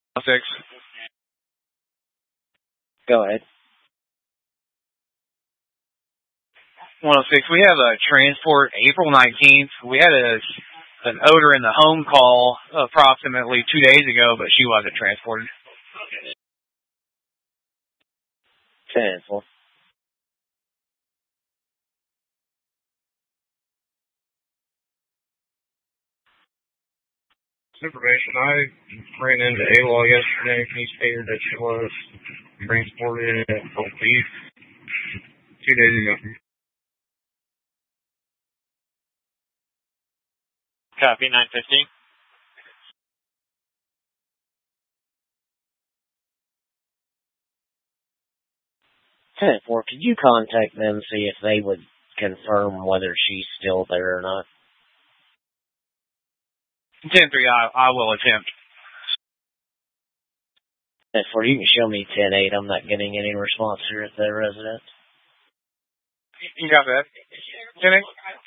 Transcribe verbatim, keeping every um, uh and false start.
Six. Go ahead. one oh six. We have a transport April nineteenth. We had a an odor in the home call approximately two days ago, but she wasn't transported. ten four. Information. I ran into A-Law yesterday. He stated that she was transported at Fort Beef two days ago. Copy, nine fifteen. ten four, could you contact them, see if they would confirm whether she's still there or not? ten three, I, I will attempt. ten four, you can show me ten eight. I'm not getting any response here at the residence. You got that? ten eight?